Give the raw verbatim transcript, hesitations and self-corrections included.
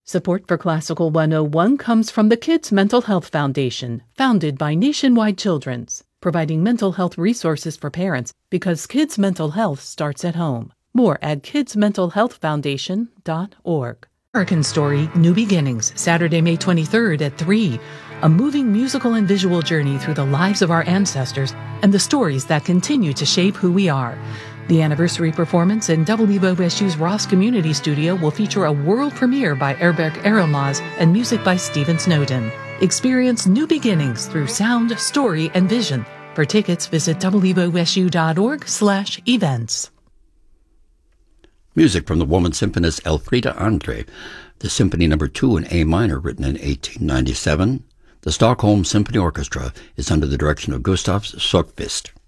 Support for Classical one oh one comes from the Kids Mental Health Foundation, founded by Nationwide Children's, providing mental health resources for parents because kids' mental health starts at home. More at kids mental health foundation dot org. American Story, New Beginnings, Saturday, May twenty-third at three. A moving musical and visual journey through the lives of our ancestors and the stories that continue to shape who we are. The anniversary performance in W O S U's Ross Community Studio will feature a world premiere by Erberk Erilmaz and music by Stephen Snowden. Experience new beginnings through sound, story, and vision. For tickets, visit W O S U dot org slash events. Music from the woman symphonist Elfriede Andre, the Symphony Number Two in A minor, written in eighteen ninety-seven. The Stockholm Symphony Orchestra is under the direction of Gustav Sökvist.